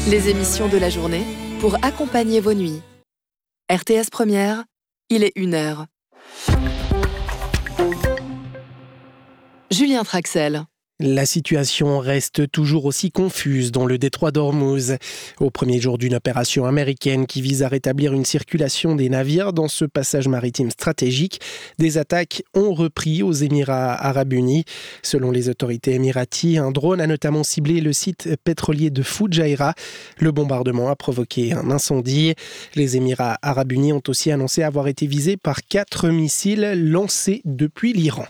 Les émissions de la journée pour accompagner vos nuits. RTS Première, il est 1h. Julien Traxel. La situation reste toujours aussi confuse dans le détroit d'Ormuz. Au premier jour d'une opération américaine qui vise à rétablir une circulation des navires dans ce passage maritime stratégique, des attaques ont repris aux Émirats arabes unis. Selon les autorités émiraties, un drone a notamment ciblé le site pétrolier de Fujairah. Le bombardement a provoqué un incendie. Les Émirats arabes unis ont aussi annoncé avoir été visés par 4 missiles lancés depuis l'Iran.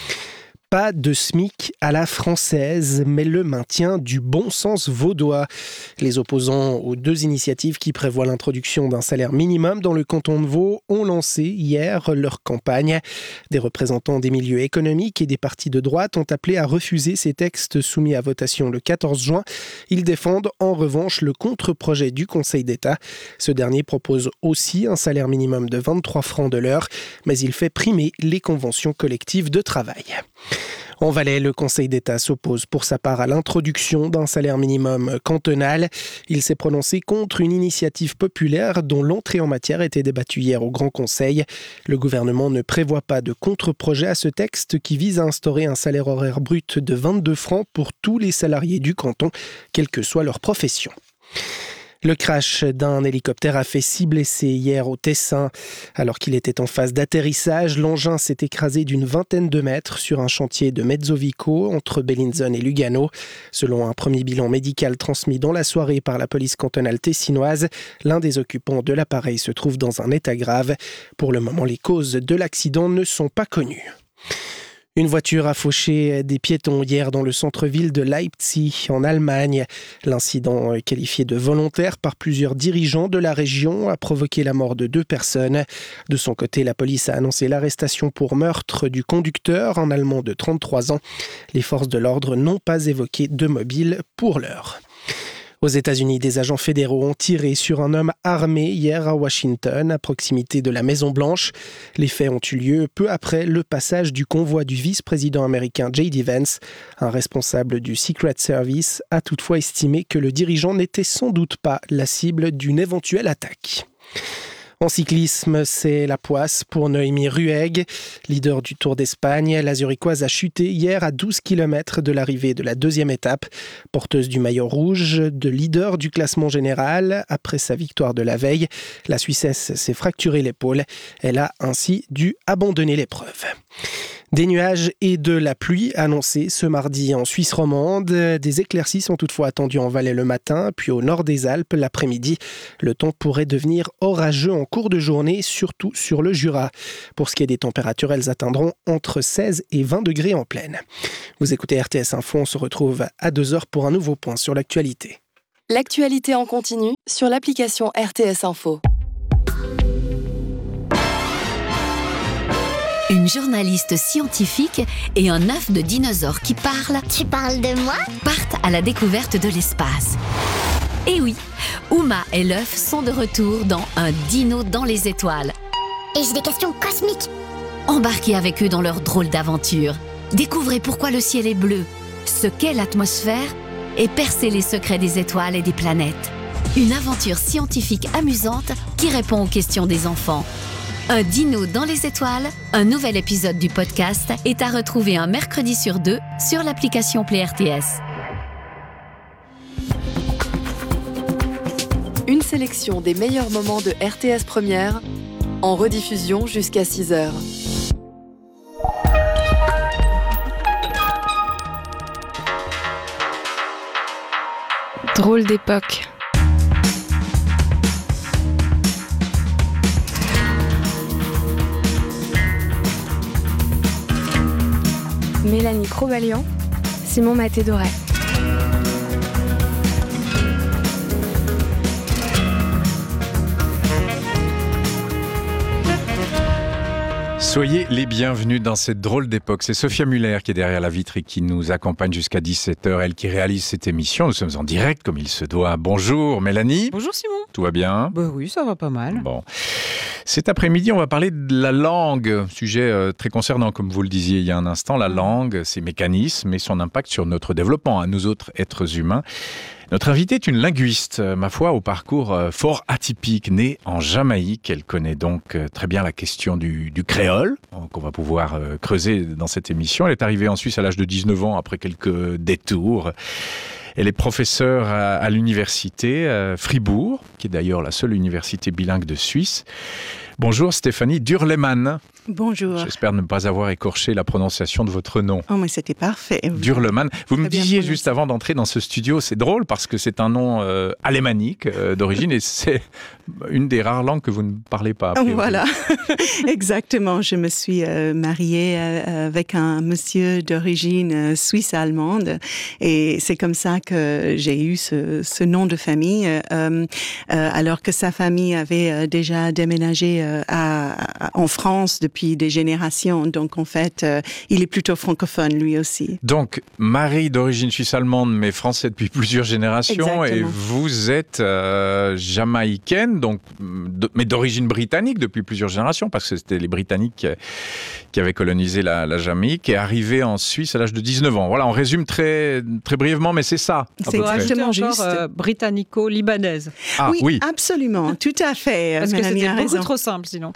Pas de SMIC à la française, mais le maintien du bon sens vaudois. Les opposants aux 2 initiatives qui prévoient l'introduction d'un salaire minimum dans le canton de Vaud ont lancé hier leur campagne. Des représentants des milieux économiques et des partis de droite ont appelé à refuser ces textes soumis à votation le 14 juin. Ils défendent en revanche le contre-projet du Conseil d'État. Ce dernier propose aussi un salaire minimum de 23 francs de l'heure, mais il fait primer les conventions collectives de travail. En Valais, le Conseil d'État s'oppose pour sa part à l'introduction d'un salaire minimum cantonal. Il s'est prononcé contre une initiative populaire dont l'entrée en matière était débattue hier au Grand Conseil. Le gouvernement ne prévoit pas de contre-projet à ce texte qui vise à instaurer un salaire horaire brut de 22 francs pour tous les salariés du canton, quelle que soit leur profession. Le crash d'un hélicoptère a fait 6 blessés hier au Tessin. Alors qu'il était en phase d'atterrissage, l'engin s'est écrasé d'une vingtaine de mètres sur un chantier de Mezzovico entre Bellinzone et Lugano. Selon un premier bilan médical transmis dans la soirée par la police cantonale tessinoise, l'un des occupants de l'appareil se trouve dans un état grave. Pour le moment, les causes de l'accident ne sont pas connues. Une voiture a fauché des piétons hier dans le centre-ville de Leipzig, en Allemagne. L'incident, qualifié de volontaire par plusieurs dirigeants de la région, a provoqué la mort de 2 personnes. De son côté, la police a annoncé l'arrestation pour meurtre du conducteur, un Allemand de 33 ans. Les forces de l'ordre n'ont pas évoqué de mobile pour l'heure. Aux États-Unis, des agents fédéraux ont tiré sur un homme armé hier à Washington, à proximité de la Maison-Blanche. Les faits ont eu lieu peu après le passage du convoi du vice-président américain J.D. Vance. Un responsable du Secret Service a toutefois estimé que le dirigeant n'était sans doute pas la cible d'une éventuelle attaque. En cyclisme, c'est la poisse pour Noémie Ruegg. Leader du Tour d'Espagne, la Zurichoise a chuté hier à 12 km de l'arrivée de la 2e étape. Porteuse du maillot rouge, de leader du classement général, après sa victoire de la veille, la Suissesse s'est fracturé l'épaule. Elle a ainsi dû abandonner l'épreuve. Des nuages et de la pluie annoncés ce mardi en Suisse romande. Des éclaircies sont toutefois attendues en Valais le matin, puis au nord des Alpes l'après-midi. Le temps pourrait devenir orageux en cours de journée, surtout sur le Jura. Pour ce qui est des températures, elles atteindront entre 16 et 20 degrés en plaine. Vous écoutez RTS Info, on se retrouve à 2h pour un nouveau point sur l'actualité. L'actualité en continu sur l'application RTS Info. Une journaliste scientifique et un œuf de dinosaure qui parle. Tu parles de moi ? Partent à la découverte de l'espace. Et oui, Uma et l'œuf sont de retour dans Un dino dans les étoiles. Et j'ai des questions cosmiques. Embarquez avec eux dans leur drôle d'aventure. Découvrez pourquoi le ciel est bleu, ce qu'est l'atmosphère et percez les secrets des étoiles et des planètes. Une aventure scientifique amusante qui répond aux questions des enfants. Un dino dans les étoiles, un nouvel épisode du podcast est à retrouver un mercredi sur 2 sur l'application Play RTS. Une sélection des meilleurs moments de RTS Première, en rediffusion jusqu'à 6h. Drôle d'époque. Mélanie Crobalian, Simon Maté-Doré. Soyez les bienvenus dans cette drôle d'époque. C'est Sophia Muller qui est derrière la vitre et qui nous accompagne jusqu'à 17h. Elle qui réalise cette émission. Nous sommes en direct comme il se doit. Bonjour Mélanie. Bonjour Simon. Tout va bien ? Bah oui, ça va pas mal. Bon. Cet après-midi, on va parler de la langue. Sujet très concernant, comme vous le disiez il y a un instant. La langue, ses mécanismes et son impact sur notre développement, à nous autres êtres humains. Notre invitée est une linguiste, ma foi, au parcours fort atypique. Née en Jamaïque, elle connaît donc très bien la question du créole, qu'on va pouvoir creuser dans cette émission. Elle est arrivée en Suisse à l'âge de 19 ans, après quelques détours. Elle est professeure à l'université Fribourg, qui est d'ailleurs la seule université bilingue de Suisse. Bonjour Stéphanie Durleman. Bonjour. J'espère ne pas avoir écorché la prononciation de votre nom. Oh, mais c'était parfait. Durleman. Vous me disiez juste avant d'entrer dans ce studio, c'est drôle parce que c'est un nom alémanique d'origine et c'est une des rares langues que vous ne parlez pas. Voilà, exactement. Je me suis mariée avec un monsieur d'origine suisse-allemande et c'est comme ça que j'ai eu ce nom de famille alors que sa famille avait déjà déménagé en France depuis des générations. Donc, en fait, il est plutôt francophone, lui aussi. Donc, mari d'origine suisse-allemande, mais français depuis plusieurs générations. Exactement. Et vous êtes jamaïcaine, donc, mais d'origine britannique depuis plusieurs générations, parce que c'était les Britanniques qui avaient colonisé la Jamaïque et arrivé en Suisse à l'âge de 19 ans. Voilà, on résume très, très brièvement, mais c'est ça. C'est exactement juste. Britannico-libanaise. Ah, oui, absolument, tout à fait. Parce que c'était beaucoup raison. trop simple, sinon.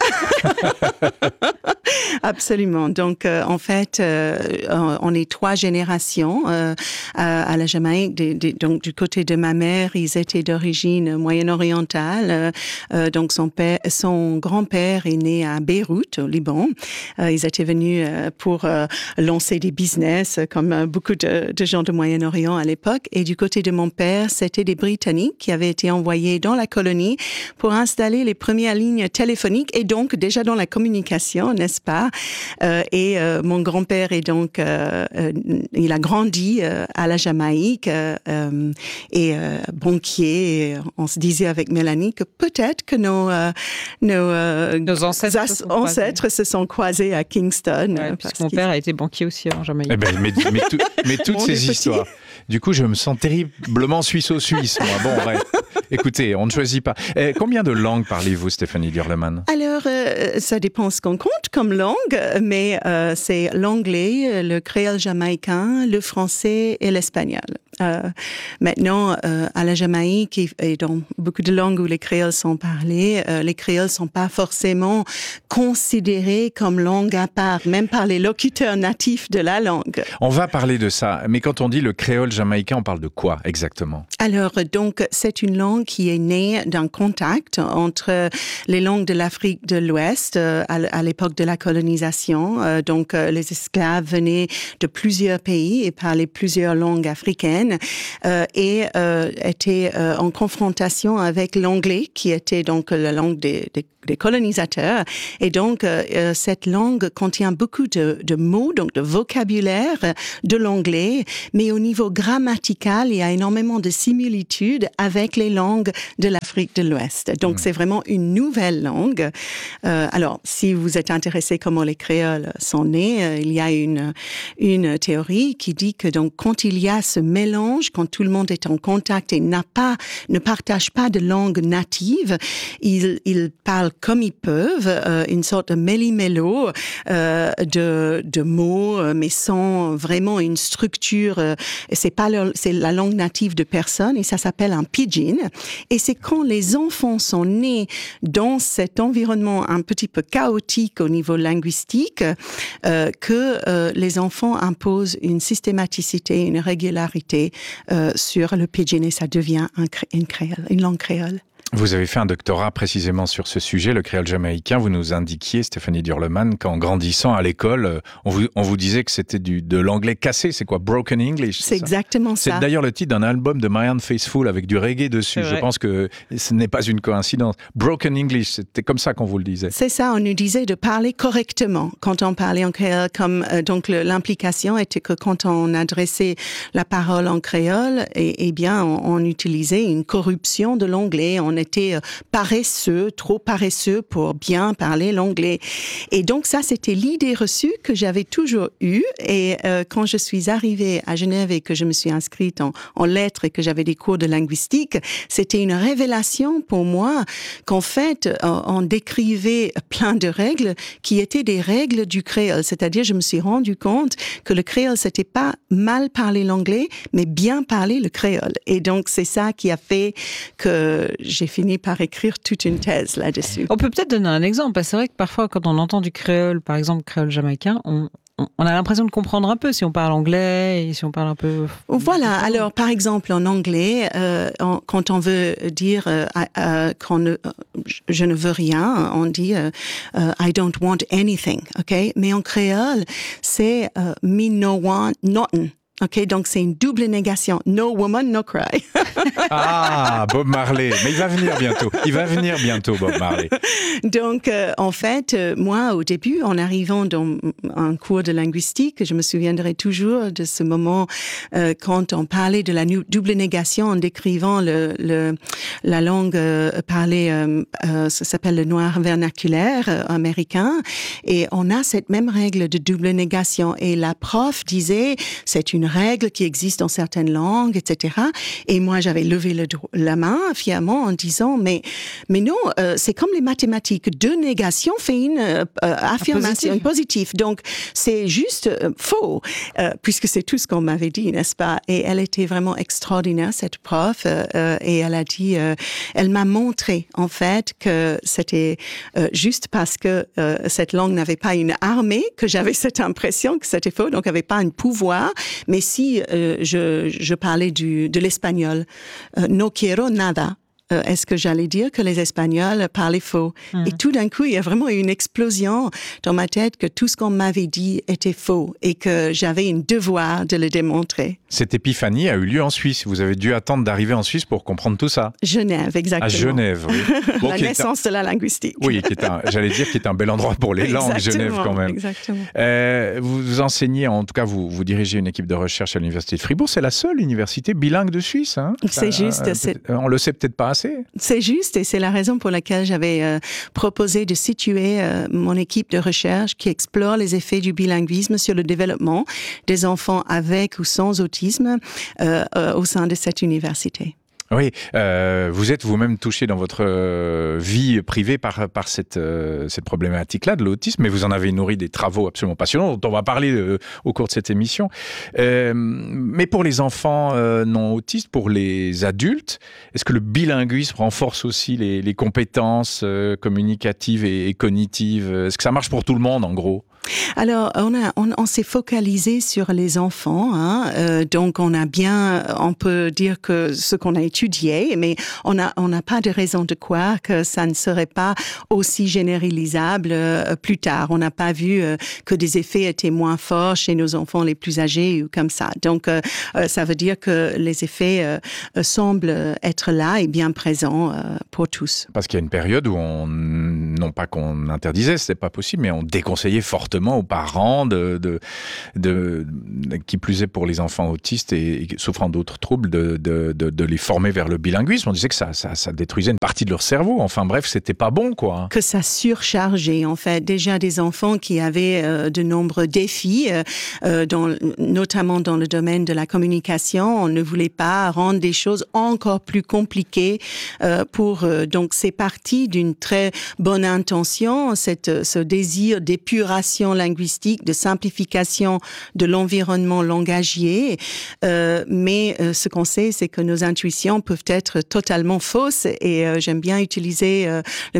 Absolument. Donc, en fait, on est 3 générations à la Jamaïque. Donc, du côté de ma mère, ils étaient d'origine moyen-orientale. Donc, son grand-père est né à Beyrouth, au Liban. Ils étaient venus pour lancer des business, comme beaucoup de gens de Moyen-Orient à l'époque. Et du côté de mon père, c'était des Britanniques qui avaient été envoyés dans la colonie pour installer les premières lignes téléphoniques et donc déjà dans la communication, n'est-ce pas? Et mon grand-père est donc, il a grandi à la Jamaïque et banquier. Et on se disait avec Mélanie que peut-être que nos ancêtres se sont croisés à Kingston. Ouais, puisque mon père a été banquier aussi en Jamaïque. Eh ben, mais toutes ces histoires. Du coup, je me sens terriblement suisse-au-suisse, moi. Bon, bref. Écoutez, on ne choisit pas. Combien de langues parlez-vous, Stéphanie Durleman? Alors, ça dépend ce qu'on compte comme langue, mais c'est l'anglais, le créole jamaïcain, le français et l'espagnol. Maintenant, à la Jamaïque et dans beaucoup de langues où les créoles sont parlés, les créoles sont pas forcément considérés comme langue à part, même par les locuteurs natifs de la langue. On va parler de ça, mais quand on dit le créole jamaïcain, on parle de quoi exactement? Alors, donc, c'est une langue qui est née d'un contact entre les langues de l'Afrique de l'Ouest à l'époque de la colonisation. Donc, les esclaves venaient de plusieurs pays et parlaient plusieurs langues africaines. Et était en confrontation avec l'anglais, qui était donc la langue des colonisateurs. Et donc, cette langue contient beaucoup de mots, donc de vocabulaire de l'anglais, mais au niveau grammatical, il y a énormément de similitudes avec les langues de l'Afrique de l'Ouest. Donc, c'est vraiment une nouvelle langue. Alors, si vous êtes intéressé comment les créoles sont nés, il y a une théorie qui dit que donc, quand il y a ce mélange, quand tout le monde est en contact et ne partage pas de langue native, ils parlent comme ils peuvent, une sorte de méli-mélo de mots, mais sans vraiment une structure. C'est la langue native de personne et ça s'appelle un pidgin. Et c'est quand les enfants sont nés dans cet environnement un petit peu chaotique au niveau linguistique que les enfants imposent une systématicité, une régularité sur le pidgin et ça devient une langue créole. Vous avez fait un doctorat précisément sur ce sujet, le créole jamaïcain. Vous nous indiquiez, Stéphanie Durleman, qu'en grandissant à l'école, on vous disait que c'était de l'anglais cassé. C'est quoi, Broken English? C'est exactement ça. C'est d'ailleurs le titre d'un album de Marianne Faithfull avec du reggae dessus. Je pense que ce n'est pas une coïncidence. Broken English, c'était comme ça qu'on vous le disait. C'est ça, on nous disait de parler correctement quand on parlait en créole. Donc l'implication était que quand on adressait la parole en créole, bien on utilisait une corruption de l'anglais. On était paresseux, trop paresseux pour bien parler l'anglais. Et donc ça, c'était l'idée reçue que j'avais toujours eue. Et quand je suis arrivée à Genève et que je me suis inscrite en lettres et que j'avais des cours de linguistique, c'était une révélation pour moi qu'en fait, on décrivait plein de règles qui étaient des règles du créole. C'est-à-dire, je me suis rendu compte que le créole, c'était pas mal parler l'anglais, mais bien parler le créole. Et donc, c'est ça qui a fait que j'ai fini par écrire toute une thèse là-dessus. On peut peut-être donner un exemple, parce que c'est vrai que parfois, quand on entend du créole, par exemple créole jamaïcain, on a l'impression de comprendre un peu si on parle anglais et si on parle un peu... Voilà, alors par exemple en anglais, quand on veut dire je ne veux rien, on dit I don't want anything, ok? Mais en créole, c'est me no want nothing. Ok, donc c'est une double négation. No woman, no cry. Ah, Bob Marley. Mais il va venir bientôt, Bob Marley. Donc, en fait, moi, au début, en arrivant dans un cours de linguistique, je me souviendrai toujours de ce moment quand on parlait de la double négation en décrivant la langue parlée, ça s'appelle le noir vernaculaire américain, et on a cette même règle de double négation. Et la prof disait, c'est une règle qui existe dans certaines langues, etc. Et moi, j'avais levé la main fièrement en disant, mais non, c'est comme les mathématiques. Deux négations fait une affirmation positive. Donc, c'est juste faux, puisque c'est tout ce qu'on m'avait dit, n'est-ce pas? Et elle était vraiment extraordinaire, cette prof, et elle a dit, elle m'a montré, en fait, que c'était juste parce que cette langue n'avait pas une armée, que j'avais cette impression que c'était faux, donc elle n'avait pas un pouvoir. Mais si je parlais de l'espagnol, no quiero nada, est-ce que j'allais dire que les Espagnols parlaient faux? Et tout d'un coup, il y a vraiment eu une explosion dans ma tête que tout ce qu'on m'avait dit était faux et que j'avais un devoir de le démontrer. Cette épiphanie a eu lieu en Suisse. Vous avez dû attendre d'arriver en Suisse pour comprendre tout ça. Genève, exactement. À Genève, oui. Bon, la naissance de la linguistique. Oui, j'allais dire qu'il est un bel endroit pour les langues, Genève quand même. Exactement. Vous enseignez, en tout cas vous dirigez une équipe de recherche à l'Université de Fribourg. C'est la seule université bilingue de Suisse. Hein, c'est juste. On le sait peut-être pas assez. C'est juste, et c'est la raison pour laquelle j'avais proposé de situer mon équipe de recherche qui explore les effets du bilinguisme sur le développement des enfants avec ou sans autisme au sein de cette université. Oui, vous êtes vous-même touché dans votre vie privée par cette problématique-là de l'autisme, mais vous en avez nourri des travaux absolument passionnants dont on va parler au cours de cette émission. Mais pour les enfants non autistes, pour les adultes, est-ce que le bilinguisme renforce aussi les compétences communicatives et cognitives? Est-ce que ça marche pour tout le monde, en gros? Alors, on s'est focalisé sur les enfants, hein, donc on peut dire que ce qu'on a étudié, mais on n'a pas de raison de croire que ça ne serait pas aussi généralisable plus tard. On n'a pas vu que des effets étaient moins forts chez nos enfants les plus âgés ou comme ça. Donc, ça veut dire que les effets semblent être là et bien présents pour tous. Parce qu'il y a une période où non pas qu'on interdisait, c'était pas possible, mais on déconseillait fortement aux parents qui plus est pour les enfants autistes et souffrant d'autres troubles de les former vers le bilinguisme. On disait que ça détruisait une partie de leur cerveau. Enfin bref, c'était pas bon, quoi. Que ça surchargeait, en fait. Déjà des enfants qui avaient de nombreux défis, notamment dans le domaine de la communication. On ne voulait pas rendre des choses encore plus compliquées donc c'est parti d'une très bonne intention, ce désir d'épuration linguistique, de simplification de l'environnement langagier. Mais ce qu'on sait, c'est que nos intuitions peuvent être totalement fausses. Et j'aime bien utiliser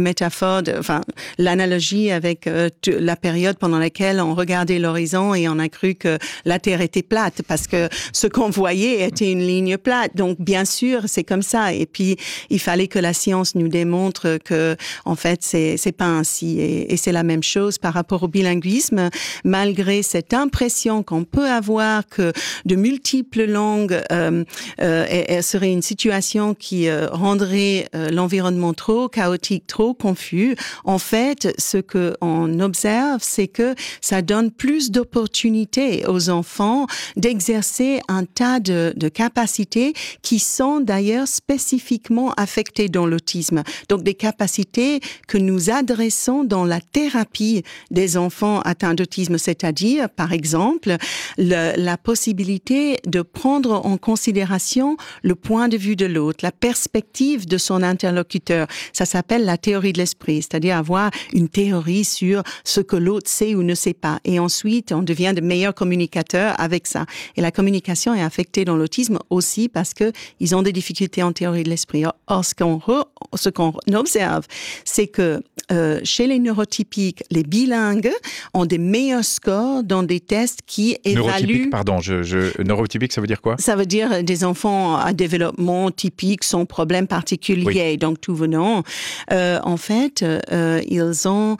l'analogie avec la période pendant laquelle on regardait l'horizon et on a cru que la Terre était plate parce que ce qu'on voyait était une ligne plate. Donc, bien sûr, c'est comme ça. Et puis, il fallait que la science nous démontre que, en fait, c'est pas ainsi. Et c'est la même chose par rapport au bilinguisme. l'autisme, malgré cette impression qu'on peut avoir que de multiples langues serait une situation qui rendrait l'environnement trop chaotique, trop confus. En fait, ce qu'on observe, c'est que ça donne plus d'opportunités aux enfants d'exercer un tas de capacités qui sont d'ailleurs spécifiquement affectées dans l'autisme. Donc des capacités que nous adressons dans la thérapie des enfants atteints d'autisme, c'est-à-dire, par exemple, la possibilité de prendre en considération le point de vue de l'autre, la perspective de son interlocuteur. Ça s'appelle la théorie de l'esprit, c'est-à-dire avoir une théorie sur ce que l'autre sait ou ne sait pas. Et ensuite, on devient de meilleurs communicateurs avec ça. Et la communication est affectée dans l'autisme aussi parce que ils ont des difficultés en théorie de l'esprit. Or, ce qu'on observe, c'est que chez les neurotypiques, les bilingues ont des meilleurs scores dans des tests qui évaluent... Neurotypique, pardon, neurotypique, ça veut dire quoi? Ça veut dire des enfants à développement typique sans problème particulier, oui. Donc tout venant. En fait, ils ont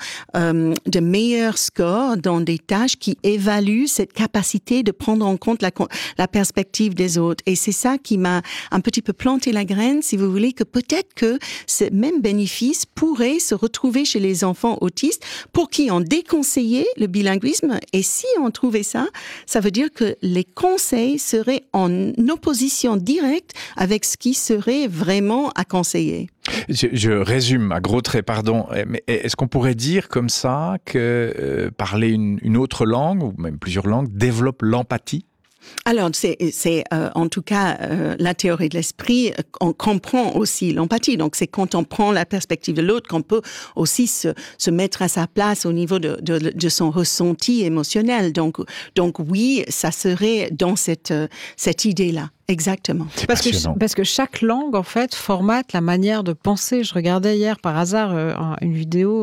de meilleurs scores dans des tâches qui évaluent cette capacité de prendre en compte la perspective des autres. Et c'est ça qui m'a un petit peu planté la graine, si vous voulez, que peut-être que ce même bénéfice pourrait se retrouver chez les enfants autistes pour qui on déconseillait le bilinguisme. Et si on trouvait ça, ça veut dire que les conseils seraient en opposition directe avec ce qui serait vraiment à conseiller. Je résume à gros traits, pardon, mais est-ce qu'on pourrait dire comme ça que parler une autre langue, ou même plusieurs langues, développe l'empathie? Alors, c'est en tout cas la théorie de l'esprit, on comprend aussi l'empathie. Donc, c'est quand on prend la perspective de l'autre qu'on peut aussi se mettre à sa place au niveau de son ressenti émotionnel. Donc oui, ça serait dans cette idée-là. Exactement. Parce que chaque langue, en fait, formate la manière de penser. Je regardais hier, par hasard, une vidéo,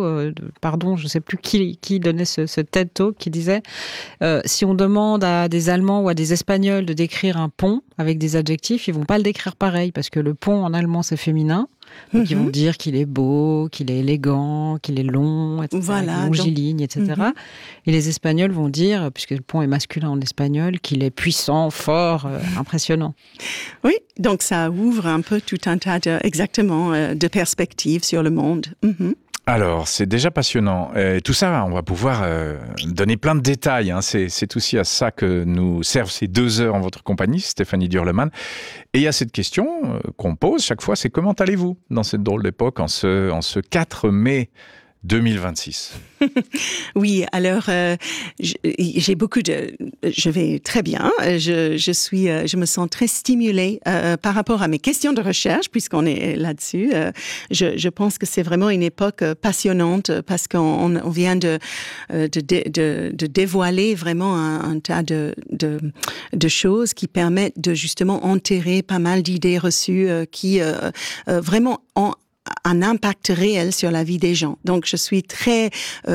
je ne sais plus qui donnait ce TED Talk, qui disait si on demande à des Allemands ou à des Espagnols de décrire un pont avec des adjectifs, ils vont pas le décrire pareil, parce que le pont en allemand, c'est féminin. Donc, ils vont dire qu'il est beau, qu'il est élégant, qu'il est long, etc., voilà, longiligne, etc. Et les Espagnols vont dire, puisque le pont est masculin en espagnol, qu'il est puissant, fort, impressionnant. Oui, donc ça ouvre un peu tout un tas de perspectives sur le monde. Alors, c'est déjà passionnant. Tout ça, on va pouvoir donner plein de détails. Hein. C'est aussi à ça que nous servent ces 2 heures en votre compagnie, Stéphanie Durleman. Et il y a cette question qu'on pose chaque fois, c'est comment allez-vous dans cette drôle d'époque en ce 4 mai 2026? Oui, alors j'ai je vais très bien. Je me sens très stimulée par rapport à mes questions de recherche, puisqu'on est là-dessus. Je pense que c'est vraiment une époque passionnante parce qu'on vient de dévoiler vraiment un tas de choses qui permettent de justement enterrer pas mal d'idées reçues qui vraiment ont un impact réel sur la vie des gens. Donc, je suis très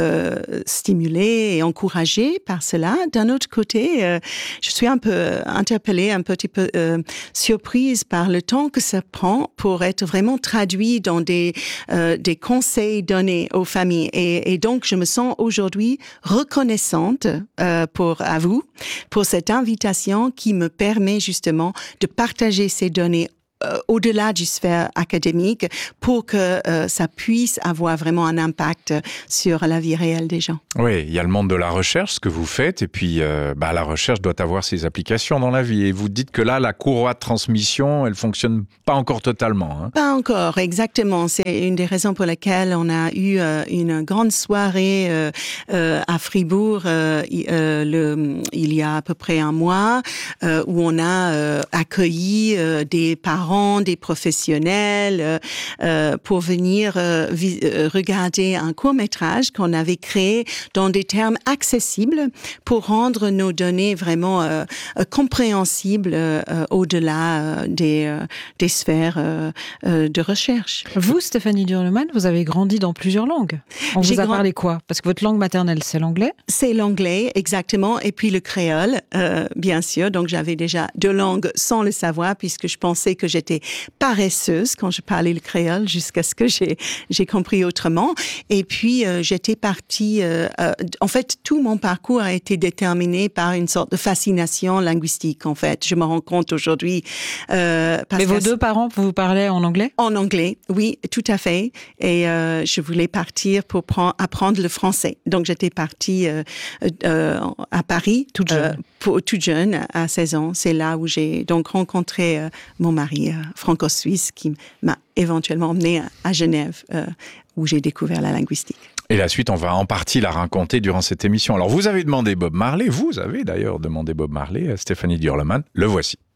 stimulée et encouragée par cela. D'un autre côté, je suis un peu interpellée, un petit peu surprise par le temps que ça prend pour être vraiment traduit dans des conseils donnés aux familles. Et donc, je me sens aujourd'hui reconnaissante à vous pour cette invitation qui me permet justement de partager ces données au-delà du sphère académique pour que ça puisse avoir vraiment un impact sur la vie réelle des gens. Oui, il y a le monde de la recherche, ce que vous faites, et puis la recherche doit avoir ses applications dans la vie. Et vous dites que là, la courroie de transmission, elle fonctionne pas encore totalement. Hein. Pas encore, exactement. C'est une des raisons pour lesquelles on a eu une grande soirée à Fribourg il y a à peu près un mois où on a accueilli des parents, des professionnels pour venir regarder un court-métrage qu'on avait créé dans des termes accessibles pour rendre nos données vraiment compréhensibles au-delà des sphères de recherche. Vous, Stéphanie Durleman, vous avez grandi dans plusieurs langues. On vous a parlé quoi? Parce que votre langue maternelle, c'est l'anglais? C'est l'anglais, exactement, et puis le créole, bien sûr. Donc, j'avais déjà 2 langues sans le savoir, puisque je pensais que j'étais j'étais paresseuse quand je parlais le créole jusqu'à ce que j'ai compris autrement. Et puis, j'étais partie... en fait, tout mon parcours a été déterminé par une sorte de fascination linguistique, en fait. Je me rends compte aujourd'hui... Mais vos deux parents, vous parlez en anglais? En anglais, oui, tout à fait. Et je voulais partir pour apprendre le français. Donc, j'étais partie à Paris, toute jeune, à 16 ans. C'est là où j'ai donc rencontré mon mari franco-suisse qui m'a éventuellement emmenée à Genève, où j'ai découvert la linguistique. Et la suite, on va en partie la raconter durant cette émission. Alors, vous avez demandé Bob Marley, vous avez d'ailleurs demandé Bob Marley à Stéphanie Dürleman. Le voici.